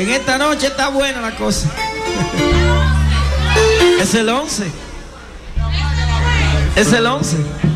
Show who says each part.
Speaker 1: En esta noche está buena la cosa. Es el 11. Es el 11.